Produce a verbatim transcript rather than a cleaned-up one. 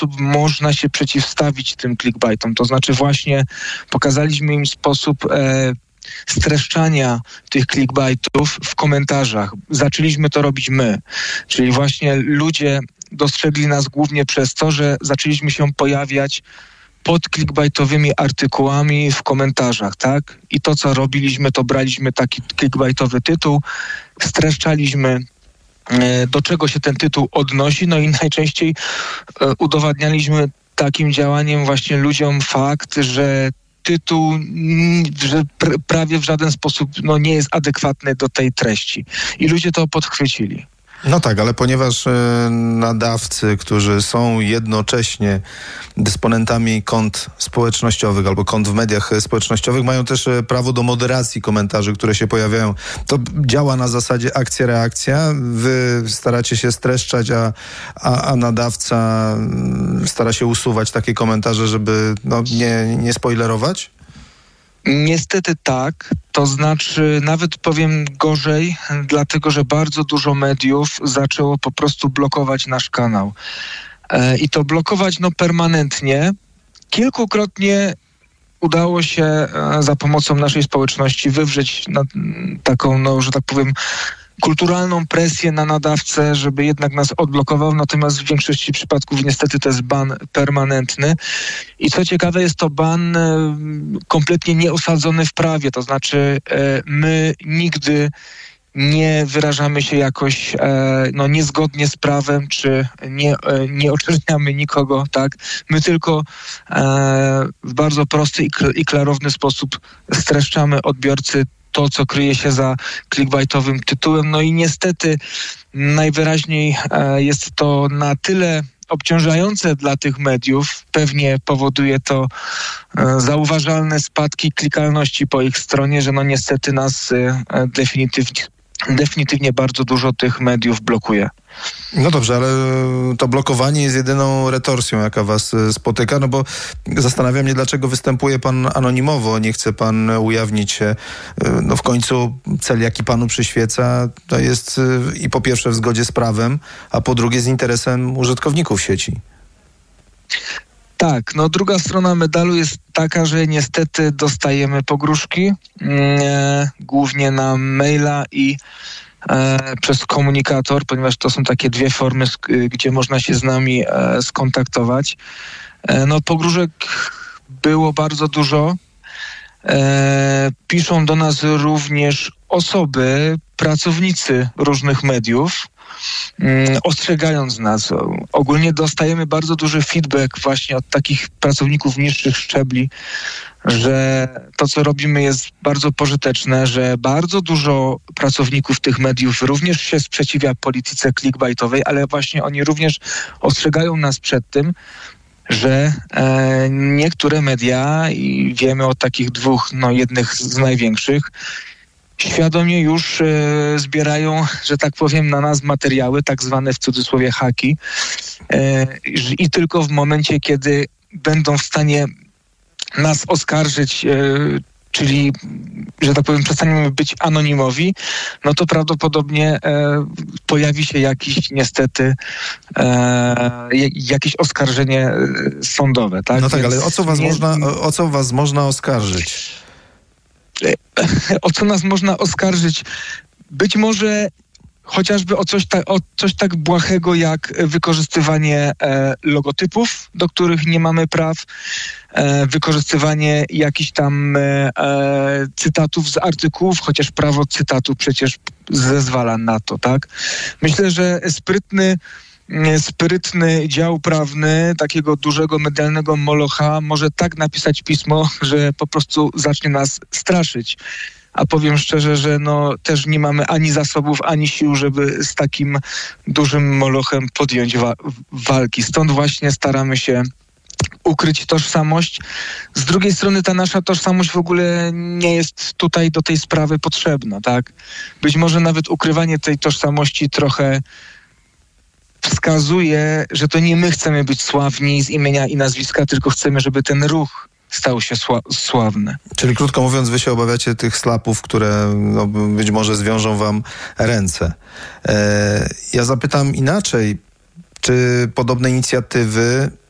sposób można się przeciwstawić tym clickbaitom. To znaczy właśnie pokazaliśmy im sposób e, streszczania tych clickbaitów w komentarzach. Zaczęliśmy to robić my. Czyli właśnie ludzie dostrzegli nas głównie przez to, że zaczęliśmy się pojawiać pod clickbaitowymi artykułami w komentarzach, tak? I to, co robiliśmy, to braliśmy taki clickbaitowy tytuł, streszczaliśmy, do czego się ten tytuł odnosi, no i najczęściej udowadnialiśmy takim działaniem właśnie ludziom fakt, że tytuł że pr- prawie w żaden sposób no, nie jest adekwatny do tej treści. I ludzie to podchwycili. No tak, ale ponieważ y, nadawcy, którzy są jednocześnie dysponentami kont społecznościowych albo kont w mediach społecznościowych, mają też y, prawo do moderacji komentarzy, które się pojawiają. To działa na zasadzie akcja-reakcja. Wy staracie się streszczać, a, a, a nadawca y, stara się usuwać takie komentarze, żeby no, nie, nie spoilerować? Niestety tak, to znaczy nawet powiem gorzej, dlatego że bardzo dużo mediów zaczęło po prostu blokować nasz kanał. E, I to blokować no permanentnie. Kilkukrotnie udało się e, za pomocą naszej społeczności wywrzeć na, taką, no, że tak powiem, kulturalną presję na nadawcę, żeby jednak nas odblokował, natomiast w większości przypadków niestety to jest ban permanentny. I co ciekawe, jest to ban e, kompletnie nieosadzony w prawie, to znaczy e, my nigdy nie wyrażamy się jakoś e, no, niezgodnie z prawem, czy nie, e, nie oczerniamy nikogo, tak? My tylko e, w bardzo prosty i, kl- i klarowny sposób streszczamy odbiorcy to, co kryje się za clickbaitowym tytułem. No i niestety najwyraźniej e, jest to na tyle obciążające dla tych mediów. Pewnie powoduje to e, zauważalne spadki klikalności po ich stronie, że no niestety nas e, definitywnie, definitywnie bardzo dużo tych mediów blokuje. No dobrze, ale to blokowanie jest jedyną retorsją, jaka was spotyka, no bo zastanawia mnie, dlaczego występuje pan anonimowo, nie chce pan ujawnić się. No w końcu cel, jaki panu przyświeca, to jest i po pierwsze w zgodzie z prawem, a po drugie z interesem użytkowników sieci. Tak, no druga strona medalu jest taka, że niestety dostajemy pogróżki, e, głównie na maila i e, przez komunikator, ponieważ to są takie dwie formy, sk- gdzie można się z nami e, skontaktować. E, no pogróżek było bardzo dużo. E, piszą do nas również osoby, pracownicy różnych mediów, ostrzegając nas. Ogólnie dostajemy bardzo duży feedback właśnie od takich pracowników niższych szczebli, że to, co robimy, jest bardzo pożyteczne, że bardzo dużo pracowników tych mediów również się sprzeciwia polityce clickbaitowej, ale właśnie oni również ostrzegają nas przed tym, że e, niektóre media, i wiemy o takich dwóch, no jednych z największych, świadomie już e, zbierają, że tak powiem, na nas materiały, tak zwane w cudzysłowie haki. E, I tylko w momencie, kiedy będą w stanie nas oskarżyć, e, czyli, że tak powiem, przestaniemy być anonimowi, no to prawdopodobnie e, pojawi się jakiś niestety e, jakieś oskarżenie sądowe. Tak? No tak, Więc ale o co was, nie, można, o, o co was można oskarżyć? O co nas można oskarżyć? Być może chociażby o coś, ta, o coś tak błahego jak wykorzystywanie e, logotypów, do których nie mamy praw, e, wykorzystywanie jakichś tam e, cytatów z artykułów, chociaż prawo cytatu przecież zezwala na to, tak? Myślę, że sprytny sprytny dział prawny takiego dużego medialnego molocha może tak napisać pismo, że po prostu zacznie nas straszyć. A powiem szczerze, że no też nie mamy ani zasobów, ani sił, żeby z takim dużym molochem podjąć wa- walki. Stąd właśnie staramy się ukryć tożsamość. Z drugiej strony ta nasza tożsamość w ogóle nie jest tutaj do tej sprawy potrzebna, tak? Być może nawet ukrywanie tej tożsamości trochę wskazuje, że to nie my chcemy być sławni z imienia i nazwiska, tylko chcemy, żeby ten ruch stał się sła- sławny. Czyli krótko mówiąc, wy się obawiacie tych slapów, które no, być może zwiążą wam ręce. E, ja zapytam inaczej. Czy podobne inicjatywy